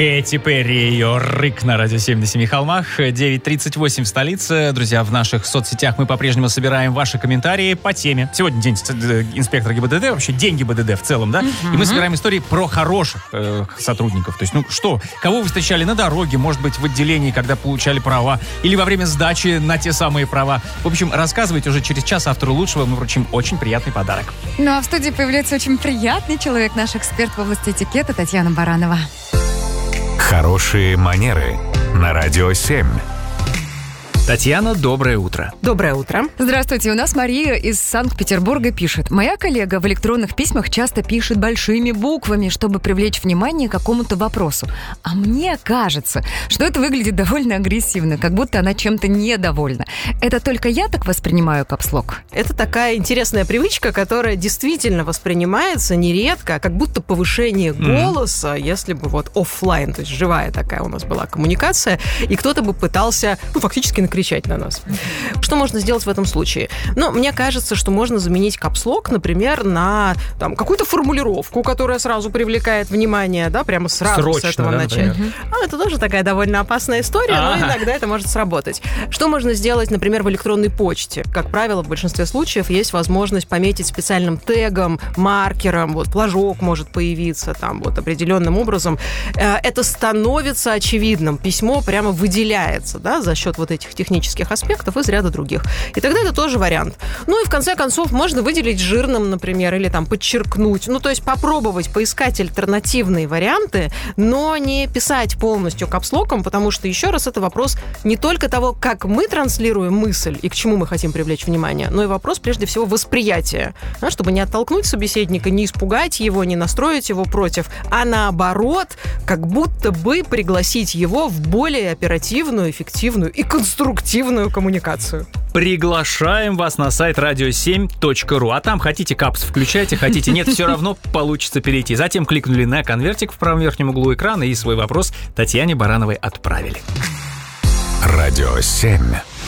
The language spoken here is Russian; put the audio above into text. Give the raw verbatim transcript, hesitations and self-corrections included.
Кэти Перри, ее рык на радио семь на семи холмах. девять тридцать восемь в столице. Друзья, в наших соцсетях мы по-прежнему собираем ваши комментарии по теме. Сегодня день инспектора ГИБДД, вообще день ГИБДД в целом, да? Uh-huh. И мы собираем истории про хороших э, сотрудников. То есть, ну что, кого вы встречали на дороге, может быть, в отделении, когда получали права, или во время сдачи на те самые права. В общем, рассказывайте уже через час автору лучшего. Мы вручим очень приятный подарок. Ну а в студии появляется очень приятный человек, наш эксперт в области этикета Татьяна Баранова. Хорошие манеры на радио семь. Татьяна, доброе утро. Доброе утро. Здравствуйте, у нас Мария из Санкт-Петербурга пишет. Моя коллега в электронных письмах часто пишет большими буквами, чтобы привлечь внимание к какому-то вопросу. А мне кажется, что это выглядит довольно агрессивно, как будто она чем-то недовольна. Это только я так воспринимаю капслок? Это такая интересная привычка, которая действительно воспринимается нередко, как будто повышение голоса, mm-hmm. если бы вот офлайн, то есть живая такая у нас была коммуникация, и кто-то бы пытался, ну, фактически накричать на нас. Что можно сделать в этом случае? Ну, мне кажется, что можно заменить капслок, например, на там, какую-то формулировку, которая сразу привлекает внимание, да, прямо сразу Срочно, с этого да, начать. А, это тоже такая довольно опасная история, А-а-а. но иногда это может сработать. Что можно сделать, например, в электронной почте? Как правило, в большинстве случаев есть возможность пометить специальным тегом, маркером, вот, флажок может появиться там вот определенным образом. Это становится очевидным. Письмо прямо выделяется, да, за счет вот этих технических аспектов из ряда других. И тогда это тоже вариант. Ну и в конце концов можно выделить жирным, например, или там подчеркнуть. Ну то есть попробовать поискать альтернативные варианты, но не писать полностью капслоком, потому что, еще раз, это вопрос не только того, как мы транслируем мысль и к чему мы хотим привлечь внимание, но и вопрос, прежде всего, восприятия. Да, чтобы не оттолкнуть собеседника, не испугать его, не настроить его против, а наоборот, как будто бы пригласить его в более оперативную, эффективную и конструктивную коммуникацию. Приглашаем вас на сайт радио семь точка ру. А там хотите капс включайте, хотите нет, все равно получится перейти. Затем кликнули на конвертик в правом верхнем углу экрана и свой вопрос Татьяне Барановой отправили. Радио семь.